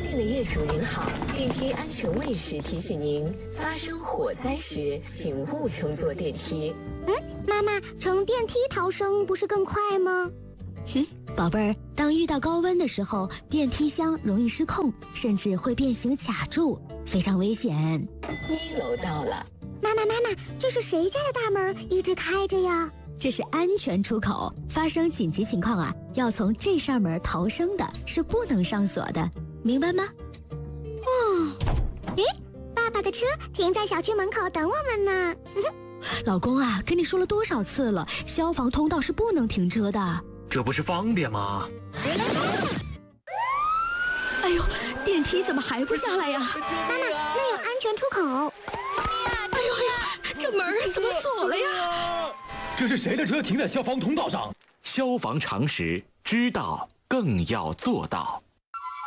电的业主您好，电梯安全卫士提醒您，发生火灾时请勿乘坐电梯。 妈妈，乘电梯逃生不是更快吗？ 宝贝儿，当遇到高温的时候，电梯箱容易失控，甚至会变形卡住，非常危险。 1楼到了。 妈妈，这是谁家的大门一直开着呀？ 这是安全出口，发生紧急情况啊，要从这扇门逃生的，是不能上锁的，明白吗？ 爸爸的车停在小区门口等我们呢。 老公啊，跟你说了多少次了，消防通道是不能停车的。 这不是方便吗？ 哎呦，电梯怎么还不下来呀？ 妈妈，那有安全出口。 哎呦，这门怎么锁了呀？ 这是谁的车停在消防通道上？消防常识，知道更要做到。